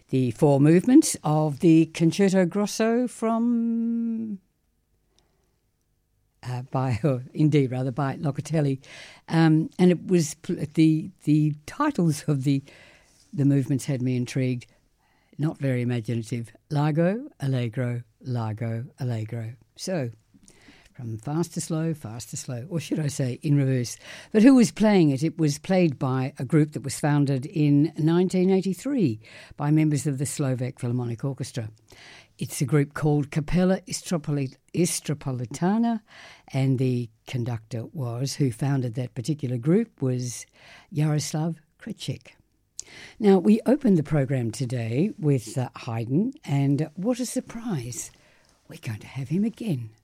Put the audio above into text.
the four movements of the Concerto Grosso from by Locatelli, and it was the titles of the movements had me intrigued. Not very imaginative. Largo, allegro, largo, allegro. So, from fast to slow, or should I say in reverse. But who was playing it? It was played by a group that was founded in 1983 by members of the Slovak Philharmonic Orchestra. It's a group called Capella Istropolitana, and the conductor who founded that particular group was Jaroslav Kreček. Now, we opened the program today with Haydn, and what a surprise. We're going to have him again.